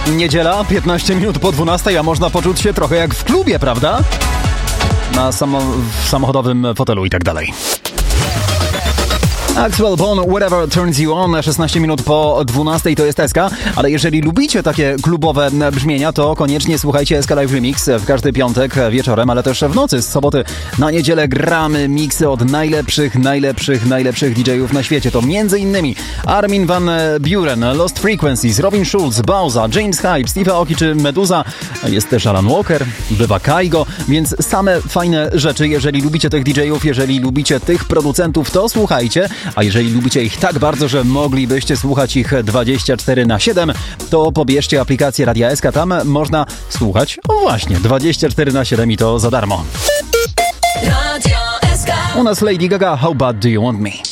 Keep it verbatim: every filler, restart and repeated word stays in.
Niedziela, piętnaście minut po dwunastej, a można poczuć się trochę jak w klubie, prawda? Na samo, w samochodowym fotelu i tak dalej. Axwell Bone, Whatever Turns You On, szesnaście minut po dwunastej to jest S K, ale jeżeli lubicie takie klubowe brzmienia, to koniecznie słuchajcie S K Live Remix w każdy piątek wieczorem, ale też w nocy, z soboty na niedzielę gramy miksy od najlepszych, najlepszych, najlepszych D J ów na świecie. To między innymi Armin van Buuren, Lost Frequencies, Robin Schulz, Bauza, James Hype, Steve Aoki czy Meduza. Jest też Alan Walker, bywa Kaigo, więc same fajne rzeczy. Jeżeli lubicie tych D J ów, jeżeli lubicie tych producentów, to słuchajcie. A jeżeli lubicie ich tak bardzo, że moglibyście słuchać ich dwadzieścia cztery na siedem, to pobierzcie aplikację Radia S K. Tam można słuchać, o właśnie, dwadzieścia cztery na siedem i to za darmo. U nas Lady Gaga, How Bad Do You Want Me?